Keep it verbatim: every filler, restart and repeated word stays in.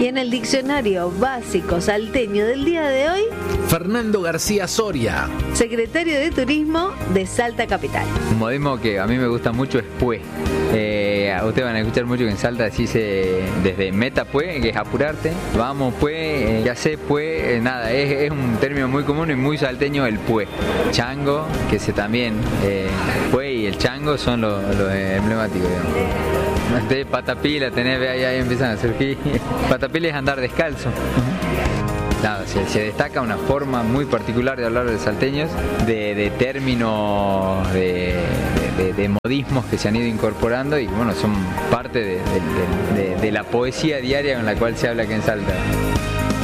Y en el diccionario básico salteño del día de hoy, Fernando García Soria, secretario de Turismo de Salta Capital. Un modismo que a mí me gusta mucho es pue. Eh, ustedes van a escuchar mucho que en Salta dice desde meta pue, que es apurarte, vamos pue, eh, ya sé pue, eh, nada, es, es un término muy común y muy salteño el pue. Chango, que se también, eh, pue y el chango son los lo emblemáticos, digamos. De patapila, tenés, ve ahí, ahí empiezan a surgir. Patapila es andar descalzo. Nada, se, se destaca una forma muy particular de hablar de salteños, de, de términos, de, de, de modismos que se han ido incorporando y bueno, son parte de, de, de, de la poesía diaria con la cual se habla aquí en Salta.